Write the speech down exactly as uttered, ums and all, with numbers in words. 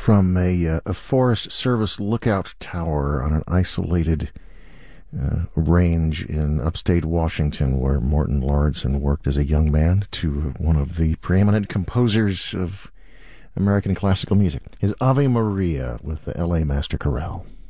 from a, uh, a Forest Service lookout tower on an isolated uh, range in upstate Washington, where Morton Lauridsen worked as a young man, to one of the preeminent composers of American classical music, is Ave Maria with the L A Master Chorale.